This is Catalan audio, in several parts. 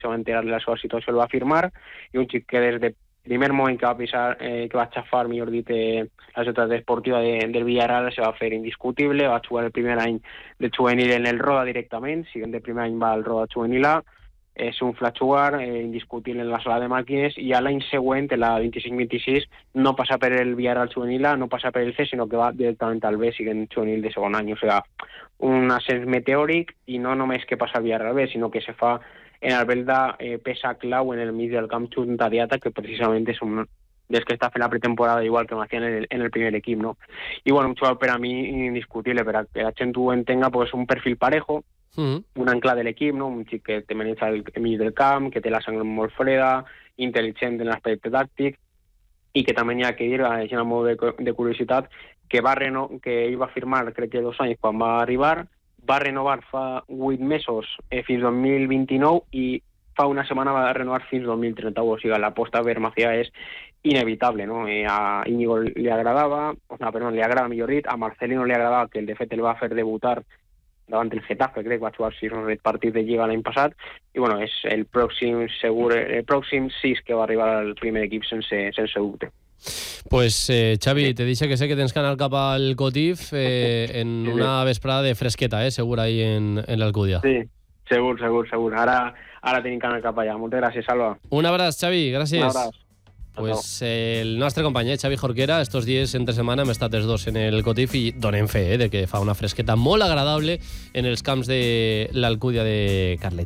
se va enterar de la seva situació, el va firmar, i un xic que des de primer moment que va pisar, que va xafar, millor dit, la ciutat esportiva del Villarreal, se va fer indiscutible, va jugar el primer any de juvenil en el Roda directament, siguent de primer any va al Roda juvenil A, és un flash jugar indiscutible en la sala de màquines, i a l'any següent, la 25-26, no passa per el Villarreal juvenil A, no passa per el C, sinó que va directament al B, siguent juvenil de segon any. O sigui, un ascens meteòric, i no només que passa al Villarreal B, sinó que se fa en el Belda peça clau en el mig del camp junt a Diata, que precisament és un dels que està fent la pretemporada igual que m'hacien en el primer equip, no? I bueno, un jugador per a mi indiscutible, per a que la gent ho entenga, pues un perfil parejo, un ancla de l'equip, no? Un xic que te maneja el mig del camp, que té la sang molt freda, intel·ligent en l'aspecte tàctic, i que també n'hi ha que dir, així a mode de curiositat, que ell va firmar, crec que 2 anys quan va arribar, va renovar fa 8 mesos fins 2029 i fa una setmana va renovar fins 2031. O sigui, l'aposta per Macià és inevitable, no? A Íñigo li agradava, li agrada, millor dit, a Marcelino li agradava, que de fet el va fer debutar davant el Getafe, crec que va jugar 6 partits de Lliga l'any passat, i bueno, és el pròxim 6 que va arribar al primer equip sense dubte. Pues Xavi, te dice que sé que tens que anar cap al Cotif en una vesprada de fresqueta, segura, ahí en l'Alcúdia. Sí, segur. Ara tenim que anar cap allà. Moltes gràcies, Salva. Un abraç, Xavi, gràcies. Un abraç. Pues el nostre company, Xavi Jorquera, estos dies entre setmana hem estat els dos en el Cotif i donem fe de que fa una fresqueta molt agradable en els camps de l'Alcúdia de Carlet.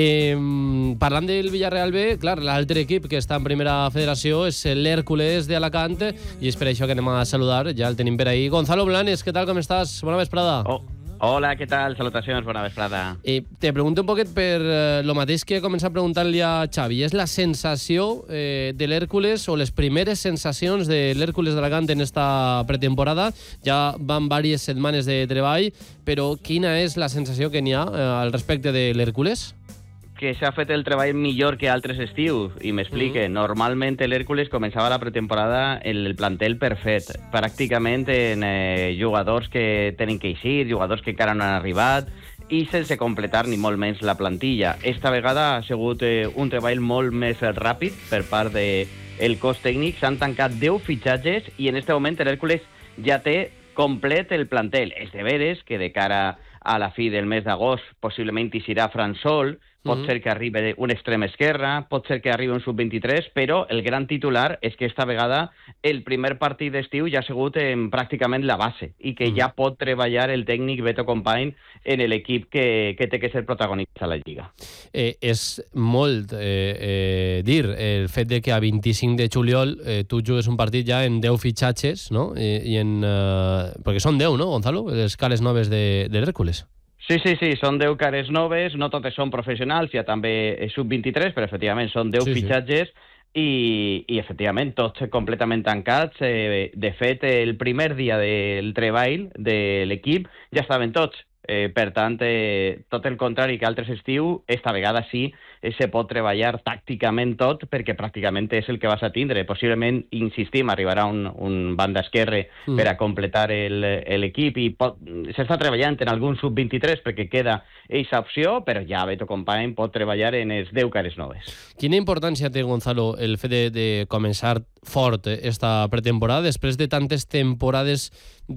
Parlant del Villarreal B, clar, l'altre equip que està en primera federació és l'Hèrcules d'Alacant, i és per això que anem a saludar, ja el tenim per ahí. Gonzalo Blanes, què tal, com estàs? Bona vesprada. Hola, què tal? Salutacions, bona vesprada. Te pregunto un poquet per lo mateix que he començat preguntant-li a Xavi. És la sensació de l'Hèrcules o les primeres sensacions de l'Hèrcules d'Alacant en esta pretemporada? Ja van diverses setmanes de treball, però quina és la sensació que n'hi ha al respecte de l'Hèrcules? Que s'ha fet el treball millor que altres estius, i m'explique. Normalment l'Hèrcules començava la pretemporada en el plantel perfet, pràcticament en jugadors que tenen que eixir, jugadors que encara no han arribat, i sense completar ni molt menys la plantilla. Esta vegada ha sigut un treball molt més ràpid per part del cos tècnic. S'han tancat 10 fitxatges i en aquest moment l'Hèrcules ja té complet el plantel. És de veres que de cara a la fi del mes d'agost possiblement hi serà Fran Sol, pot ser que arribi un extrem esquerre, pot ser que arribi un sub-23, però el gran titular és que esta vegada el primer partit d'estiu ja ha sigut pràcticament la base i que ja pot treballar el tècnic Beto Company en l'equip que té que ser protagonista a la Lliga. És molt dir el fet de que a 25 de juliol tu jugues un partit ja en 10 fitxatges, no? Perquè són 10, no, Gonzalo? Les cares noves de l'Hèrcules. Sí, són 10 cares noves, no totes són professionals, hi ha també sub-23, però efectivament són 10 fitxatges i efectivament tots completament tancats. De fet, el primer dia del treball de l'equip ja estaven tots. Per tant, tot el contrari que altres estiu, esta vegada sí se pot treballar tàcticament tot, perquè pràcticament és el que vas a tindre. Possiblement, insistim, arribarà un banda esquerre per a completar l'equip, i s'està treballant en algun sub-23 perquè queda aquesta opció, però ja Beto Company pot treballar en els 10 cares noves. Quina importància té, Gonzalo, el fet de començar fort esta pretemporada després de tantes temporades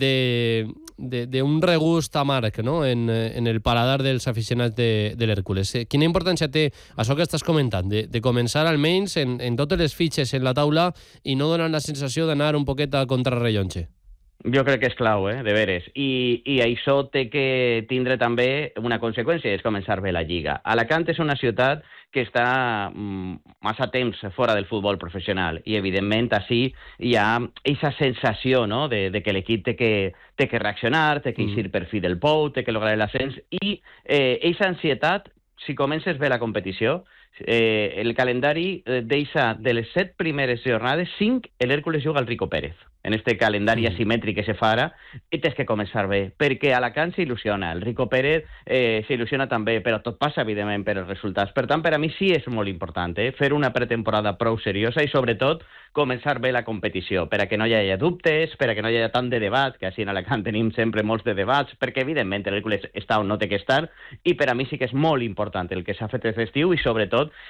d'un regust amarg, no? en el paladar dels aficionats de l'Hèrcules? Quina importància té això que estàs comentant, de començar almenys en totes les fitxes en la taula i no donar la sensació d'anar un poquet a contrarrellotge? Jo crec que és clau, de veres. I això té que tindre també una conseqüència, és començar bé la Lliga. Alacant és una ciutat que està massa temps fora del futbol professional i, evidentment, així hi ha aquesta sensació, no?, de que l'equip té que reaccionar, té que eixir per fi del pou, té que lograr l'ascens, i aquesta ansietat, si comences bé la competició, el calendari deixa de les 7 primeres jornades, 5 l'Hèrcules juga al Rico Pérez. en este calendari asimètric que se fa ara, i tens que començar bé, perquè Alacant s'il·lusiona, el Rico Pérez s'il·lusiona també, però tot passa, evidentment, per els resultats. Per tant, per a mi sí és molt important fer una pretemporada prou seriosa i, sobretot, començar bé la competició, per a que no hi hagi dubtes, per a que no hi hagi tant de debat, que així en Alacant tenim sempre molts de debats, perquè, evidentment, l'Hèrcules està on no té que estar, i per a mi sí que és molt important el que s'ha fet aquest estiu i, sobretot,